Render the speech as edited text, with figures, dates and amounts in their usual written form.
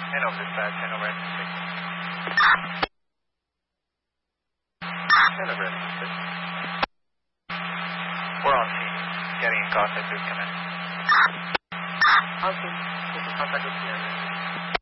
Hello, dispatch. Hello, Red 6. Hello, Red 6. We're on scene. Getting in contact with command. Okay. This is contact with the area.